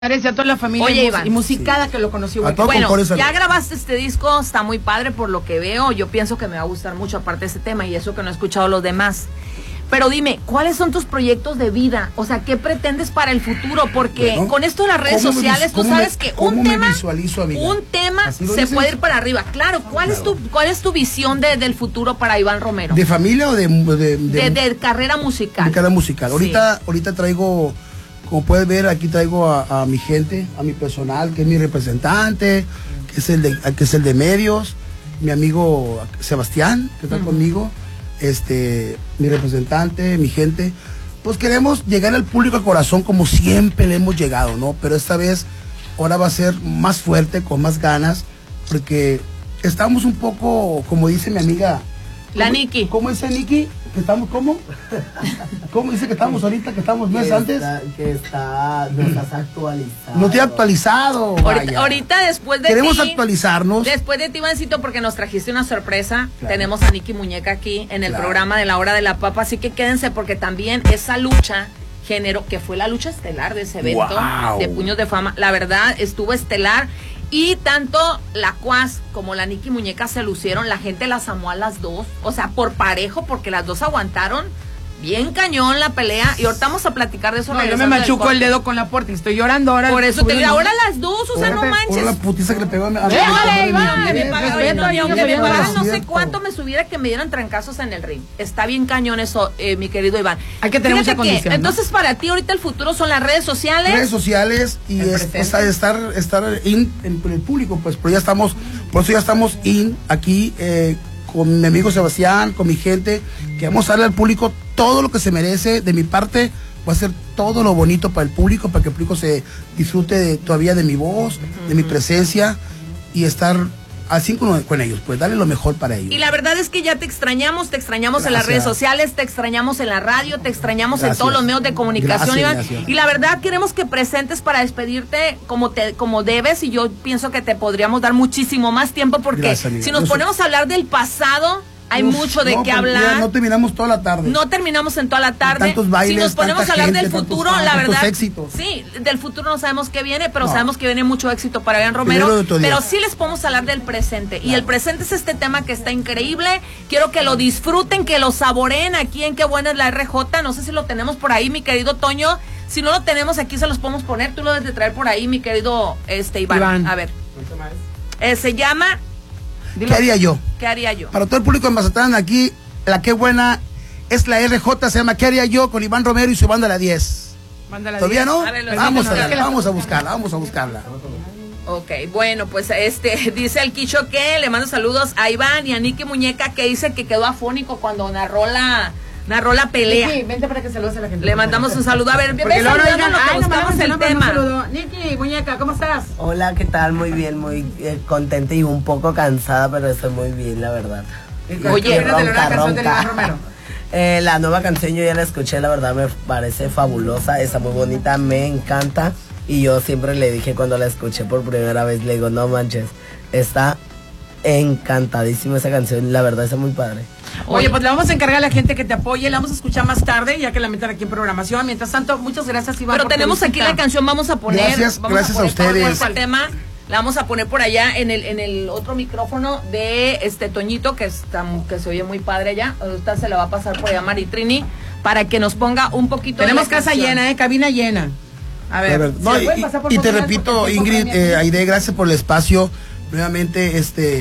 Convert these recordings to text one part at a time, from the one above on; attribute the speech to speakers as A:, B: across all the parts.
A: Y a toda la familia.
B: Oye, Iván,
A: y musicada que lo conoció.
B: Bueno, ya grabaste este disco, está muy padre por lo que veo. Yo pienso que me va a gustar mucho aparte de ese tema y eso que no he escuchado los demás. Pero dime, ¿cuáles son tus proyectos de vida? O sea, ¿qué pretendes para el futuro? Porque con esto de las redes sociales, tú sabes que un tema se puede ir para arriba. Claro, ¿cuál es tu visión del futuro para Iván Romero?
C: ¿De familia o de
B: carrera musical?
C: De carrera musical. Ahorita traigo, como puedes ver, aquí traigo a mi gente, a mi personal, que es mi representante, que es el de medios, mi amigo Sebastián, que está conmigo. Mi representante, mi gente, pues queremos llegar al público al corazón como siempre le hemos llegado, ¿no? Pero esta vez, ahora va a ser más fuerte, con más ganas, porque estamos un poco, como dice mi amiga,
B: la Nikki.
C: ¿Cómo dice Nikki? ¿Que estamos cómo? ¿Cómo dice que estamos ahorita, que estamos meses antes?
D: No estás actualizado.
C: No estoy actualizado.
B: Ahorita después de
C: queremos actualizarnos.
B: Después de ti, Ivancito, porque nos trajiste una sorpresa. Claro. Tenemos a Nikki Muñeca aquí en el programa de La Hora de la Papa, así que quédense porque también esa lucha generó, que fue la lucha estelar de ese evento de Puños de Fama. La verdad, estuvo estelar. Y tanto la Cuas como la Nikki Muñeca se lucieron, la gente las amó a las dos, o sea, por parejo, porque las dos aguantaron bien cañón la pelea, y ahorita vamos a platicar de eso.
A: No, yo me machuco el dedo con la puerta y estoy llorando ahora.
B: Por eso te digo, ahora las dos, o sea, no manches.
C: La putiza que le pegó a mi
B: no sé cuánto me subiera que me dieran trancazos en el ring. Está bien cañón eso, mi querido Iván.
A: Hay que tener mucha condición, ¿no?
B: Entonces, para ti ahorita el futuro son las redes sociales.
C: Redes sociales y estar in en el público, pues, por eso ya estamos aquí, con mi amigo Sebastián, con mi gente, que vamos a darle al público todo lo que se merece. De mi parte, voy a hacer todo lo bonito para el público, para que el público se disfrute todavía de mi voz, de mi presencia, y estar así con ellos, pues darle lo mejor para ellos.
B: Y la verdad es que ya te extrañamos en las redes sociales, te extrañamos en la radio, te extrañamos en todos los medios de comunicación, Iván. Y la verdad queremos que presentes para despedirte como debes, y yo pienso que te podríamos dar muchísimo más tiempo, porque si nos ponemos a hablar del pasado, hay mucho de qué hablar.
C: No terminamos toda la tarde.
B: No terminamos en toda la tarde.
C: Tantos bailes,
B: si nos ponemos a hablar del futuro, la verdad.
C: Éxitos.
B: Sí, del futuro no sabemos qué viene, pero sabemos que viene mucho éxito para Iván Romero. Pero sí les podemos hablar del presente. Claro. Y el presente es este tema que está increíble. Quiero que lo disfruten, que lo saboreen aquí en Qué Buena es la RJ. No sé si lo tenemos por ahí, mi querido Toño. Si no lo tenemos aquí, se los podemos poner. Tú lo debes de traer por ahí, mi querido Iván. A ver. Se llama...
C: ¿Qué haría yo?
B: ¿Qué haría yo?
C: Para todo el público de Mazatlán, aquí, la Qué Buena es la RJ, se llama ¿Qué haría yo? Con Iván Romero y su banda La 10. ¿Todavía no? Vamos a buscarla.
B: Ok, bueno, pues dice el Quicho que le mando saludos a Iván y a Nikki Muñeca, que dice que quedó afónico cuando narró la pelea.
A: Nikki, vente para que saludes a la gente.
B: Le mandamos un saludo. A ver, buscamos el tema.
A: Nikki Muñeca, ¿cómo estás?
D: Hola, ¿qué tal? Muy bien, muy contenta y un poco cansada, pero estoy muy bien, la verdad.
B: Oye,
D: la nueva canción yo ya la escuché, la verdad me parece fabulosa, está muy bonita, me encanta. Y yo siempre le dije cuando la escuché por primera vez, le digo, no manches, está encantadísima esa canción, la verdad está muy padre.
A: Oye, pues le vamos a encargar a la gente que te apoye, la vamos a escuchar más tarde, ya que la metan aquí en programación. Mientras tanto, muchas gracias, Iván.
B: Pero tenemos aquí la canción, vamos a poner.
C: Gracias a ustedes.
B: El tema la vamos a poner por allá en el otro micrófono de Toñito, que se oye muy padre allá. Ahorita se la va a pasar por allá Maritrini, para que nos ponga un poquito.
A: Tenemos casa llena, cabina llena.
C: A ver, no, y te repito, Ingrid, Aide, gracias por el espacio. Nuevamente,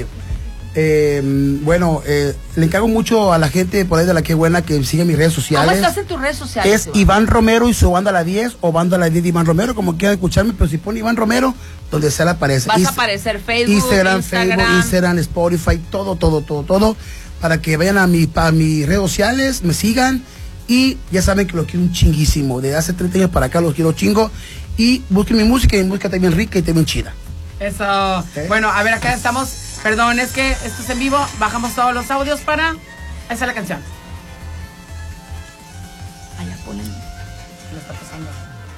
C: le encargo mucho a la gente por ahí de la Qué Buena que sigue mis redes sociales.
B: ¿Cómo estás en tus redes sociales?
C: Es Iván Romero y su banda La 10, o banda La 10 de Iván Romero, como quieran escucharme, pero si pone Iván Romero, donde sea le aparece.
B: Vas a aparecer Facebook,
C: Instagram, Spotify, todo, para que vayan a mis redes sociales, me sigan, y ya saben que lo quiero un chinguísimo. Desde hace 30 años para acá los quiero chingo, y busquen mi música también rica y también chida.
A: Eso. Bueno, a ver, acá estamos. Perdón, es que esto es en vivo. Bajamos todos los audios para... Esa es la canción.